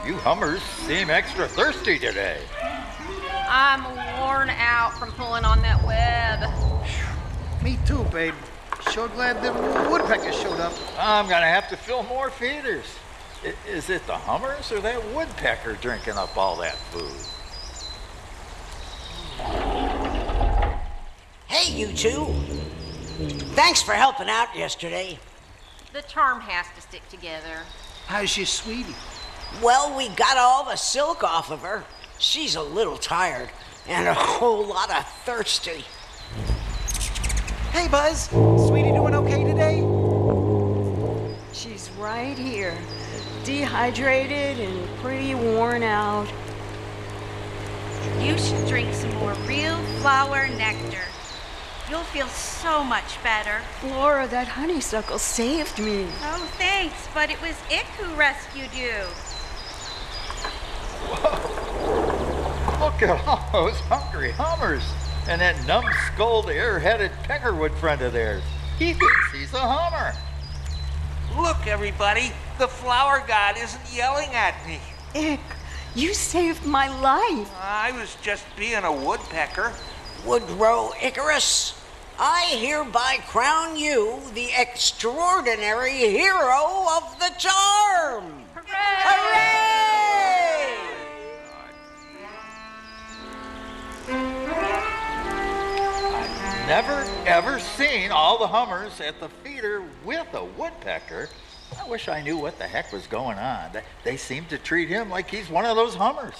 You Hummers seem extra thirsty today. I'm worn out from pulling on that web. Me too, babe. Sure glad the woodpecker showed up. I'm gonna have to fill more feeders. Is it the Hummers or that woodpecker drinking up all that food? Hey, you two. Thanks for helping out yesterday. The charm has to stick together. How's your sweetie? Well, we got all the silk off of her. She's a little tired and a whole lot of thirsty. Hey, Buzz. Sweetie doing okay today? She's right here, dehydrated and pretty worn out. You should drink some more real flower nectar. You'll feel so much better. Flora, that honeysuckle saved me. Oh, thanks, but it was Ick who rescued you. Look at all those hungry Hummers. And that numbskulled, air-headed peckerwood friend of theirs. He thinks he's a Hummer. Look, everybody, the flower god isn't yelling at me. Ick, you saved my life. I was just being a woodpecker. Woodrow Icarus, I hereby crown you the extraordinary hero of the charm. Hooray! I've never, ever seen all the Hummers at the feeder with a woodpecker. I wish I knew what the heck was going on. They seem to treat him like he's one of those Hummers.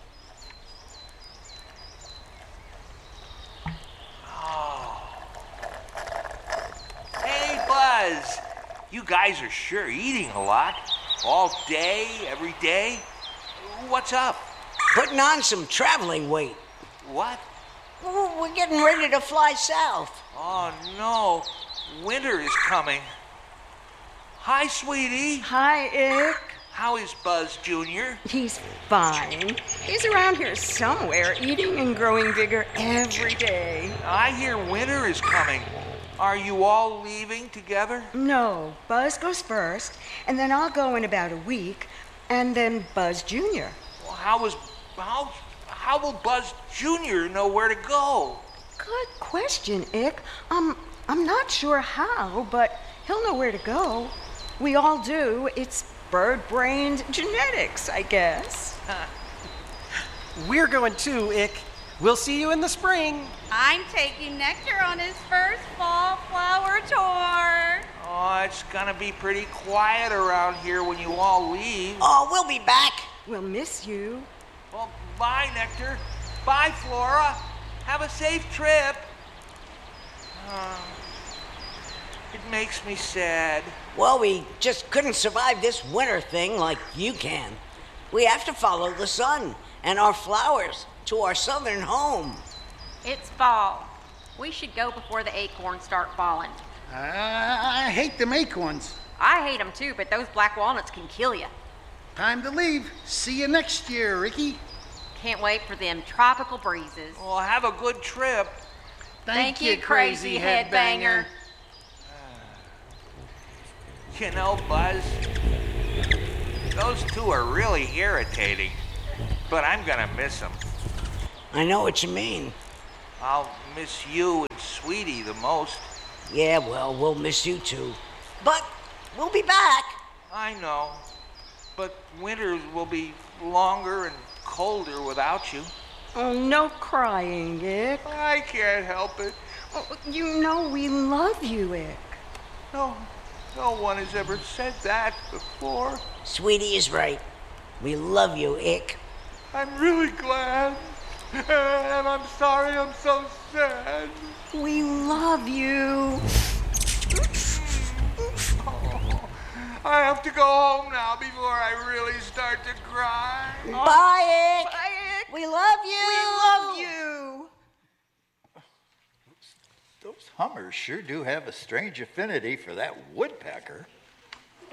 Hey, Buzz. You guys are sure eating a lot. All day, every day. What's up? Putting on some traveling weight. What? Oh, we're getting ready to fly south. Oh, no. Winter is coming. Hi, sweetie. Hi, Ick. How is Buzz Jr.? He's fine. He's around here somewhere, eating and growing bigger every day. I hear winter is coming. Are you all leaving together? No, Buzz goes first, and then I'll go in about a week, and then Buzz Jr. Well, how will Buzz Jr. know where to go? Good question, Ick. I'm not sure how, but he'll know where to go. We all do. It's bird-brained genetics, I guess. We're going too, Ick. We'll see you in the spring. I'm taking Nectar on his first fall flower tour. Oh, it's gonna be pretty quiet around here when you all leave. Oh, we'll be back. We'll miss you. Well, bye, Nectar. Bye, Flora. Have a safe trip. It makes me sad. Well, we just couldn't survive this winter thing like you can. We have to follow the sun and our flowers to our southern home. It's fall. We should go before the acorns start falling. I hate them acorns. I hate them too, but those black walnuts can kill you. Time to leave. See you next year, Ricky. Can't wait for them tropical breezes. Well, have a good trip. Thank you, crazy headbanger. You know, Buzz, those two are really irritating, but I'm gonna miss them. I know what you mean. I'll miss you and Sweetie the most. Yeah, well, we'll miss you too. But we'll be back. I know, but winters will be longer and colder without you. Oh, no crying, Ick. I can't help it. Oh, you know we love you, Ick. No one has ever said that before. Sweetie is right. We love you, Ick. I'm really glad. And I'm sorry I'm so sad. We love you. I have to go home now before I really start to cry. Bye, Ick. Bye, Ick. We love you. We love you. Those Hummers sure do have a strange affinity for that woodpecker.